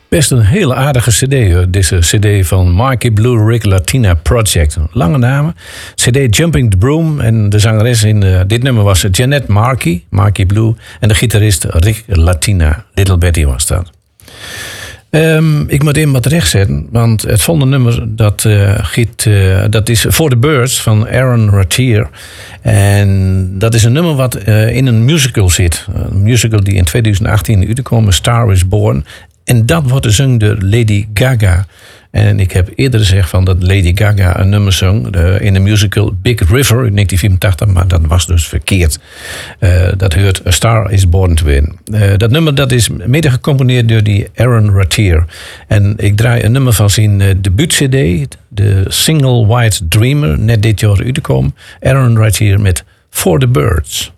Best een hele aardige cd, hoor. Deze cd van Marky Blue Rick Latina Project. Lange namen. Cd Jumping the Broom. En de zangeres in dit nummer was Jeanette Marky Blue. En de gitarist Rick Latina. Little Betty was dat. Ik moet even wat rechtzetten. Want het volgende nummer dat is For the Birds van Aaron Ratier. En dat is een nummer wat in een musical zit. Een musical die in 2018 uitgekomen, Star is Born. En dat wordt gezongen door Lady Gaga. En ik heb eerder gezegd van dat Lady Gaga een nummer zong in de musical Big River in 1984, maar dat was dus verkeerd. Dat hoort A Star is Born to Win. Dat nummer dat is mede gecomponeerd door die Aaron Ratier. En ik draai een nummer van zijn debuut-cd, de single White Dreamer, net dit jaar uitgekomen. Aaron Ratier met For the Birds.